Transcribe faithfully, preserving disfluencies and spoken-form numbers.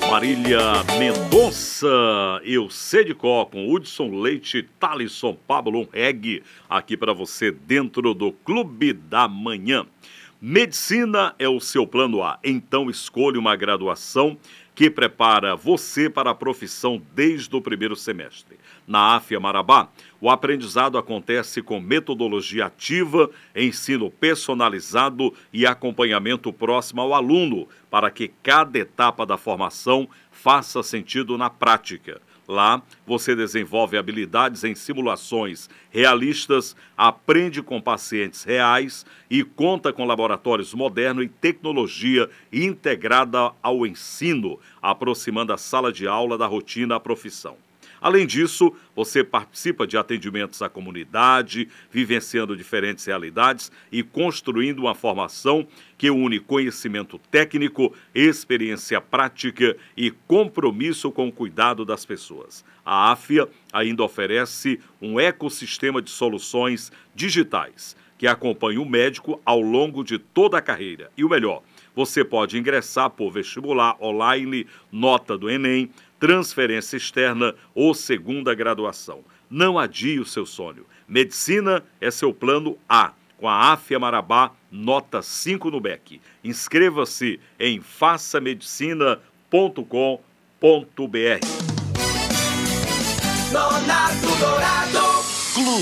Marília Mendonça, Eu Sedicó, com Hudson Leite, Thalisson Pablo, um reggae aqui para você dentro do Clube da Manhã. Medicina é o seu plano A, então escolha uma graduação que prepara você para a profissão desde o primeiro semestre. Na AFIA Marabá, o aprendizado acontece com metodologia ativa, ensino personalizado e acompanhamento próximo ao aluno, para que cada etapa da formação faça sentido na prática. Lá, você desenvolve habilidades em simulações realistas, aprende com pacientes reais e conta com laboratórios modernos e tecnologia integrada ao ensino, aproximando a sala de aula da rotina à profissão. Além disso, você participa de atendimentos à comunidade, vivenciando diferentes realidades e construindo uma formação que une conhecimento técnico, experiência prática e compromisso com o cuidado das pessoas. A AFIA ainda oferece um ecossistema de soluções digitais que acompanha o médico ao longo de toda a carreira. E o melhor, você pode ingressar por vestibular online, nota do Enem, transferência externa ou segunda graduação. Não adie o seu sonho. Medicina é seu plano A, com a AFIA Marabá, nota cinco no B E C. Inscreva-se em faça medicina ponto com ponto br.